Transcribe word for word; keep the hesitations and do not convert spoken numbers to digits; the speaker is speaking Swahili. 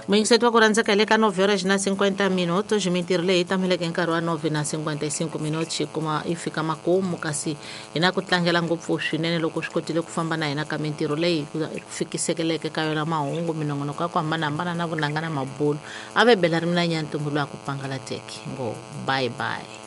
Mwingisetu wa kuranza kaleka nove horas na cinquenta minutos, mintirle itamileke nkarwa nove na cinquenta e cinco minutos, kuma ifika makumu kasi inakutlangela ngopfu swinene loko swi kotile ku famba na hina ka mintirho leyi fikisekeleke ka yona mahungu minongonoko ya ku hambanahambana na vunanga na mabulo ave bela ri mina nyantumbulu ya ku pangala teki ngo bye bye.